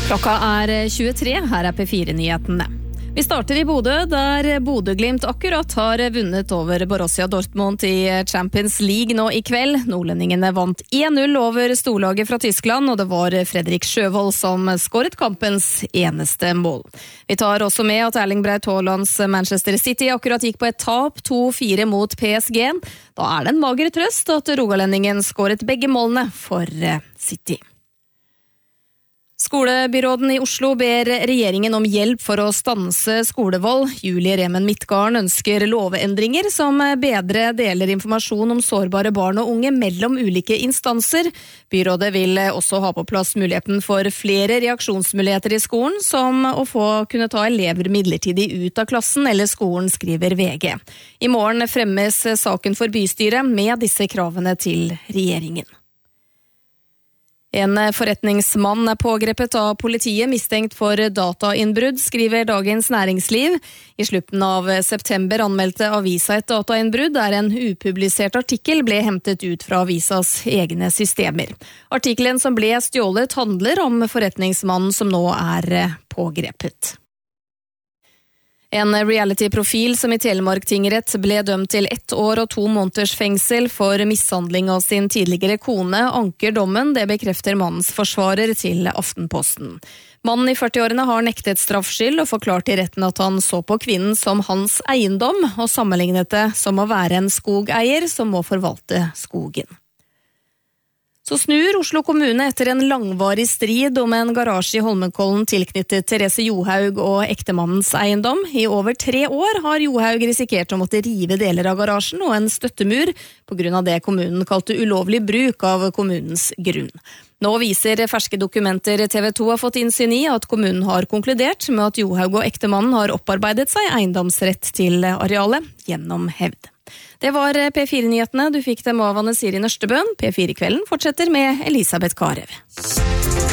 Klokka 23, her P4-nyhetene. Vi starter i Bodø, der Bodø-Glimt akkurat har vunnet over Borussia Dortmund i Champions League nå i kveld. Nordlendingene vant 1-0 over storlaget fra Tyskland, og det var Fredrik Sjøvold som skåret kampens eneste mål. Vi tar også med at Erling Braut Haalands Manchester City akkurat gikk på et tap 2-4 mot PSG. Da det en mager trøst at rogalendingen skåret begge målene for City. Skolebyråden i Oslo ber regjeringen om hjelp for å stanse skolevold. Julie Remen Midtgarden ønsker lovendringer som bedre deler informasjon om sårbare barn og unge mellom ulike instanser. Byrådet vil også ha på plass muligheten for flere reaksjonsmuligheter i skolen, som å kunne ta elever midlertidig ut av klassen eller skolen, skriver VG. I morgen fremmes saken for bystyret med disse kravene til regjeringen. En forretningsmann pågrepet av politiet mistenkt for datainnbrudd, skriver Dagens Næringsliv. I slutten av september anmeldte avisa et datainnbrudd der en upublisert artikkel ble hentet ut fra avisas egne systemer. Artikkelen som ble stjålet handler om forretningsmannen som nå pågrepet. En reality-profil som i Telemark tingrett ble dømt til 1 år og 2 måneders fengsel for mishandling av sin tidligere kone, anker dommen. Det bekrefter mannens forsvarer til Aftenposten. Mannen i 40-årene har nektet straffskyld og forklart i retten at han så på kvinnen som hans eiendom, og sammenlignet det som å være en skogeier som må forvalte skogen. Så snur Oslo kommune etter en langvarig strid om en garasje i Holmenkollen tilknyttet Therese Johaug og ektemannens eiendom. I over 3 år har Johaug risikert å måtte rive deler av garasjen og en støttemur på grunn av det kommunen kalte ulovlig bruk av kommunens grunn. Nå viser ferske dokumenter TV 2 har fått innsyn i at kommunen har konkludert med at Johaug og ektemannen har opparbeidet seg eiendomsrett til arealet gjennom hevd. Det var P4-nyhetene. Du fikk dem av Anne Siri Nørstebøen. P4-kvelden fortsetter med Elisabeth Karev.